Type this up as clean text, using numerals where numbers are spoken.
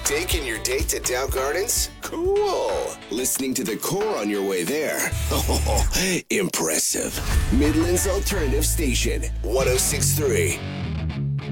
Taking your date to Dow Gardens? Cool. Listening to the Core on your way there? Oh, impressive. Midland's Alternative Station, 106.3.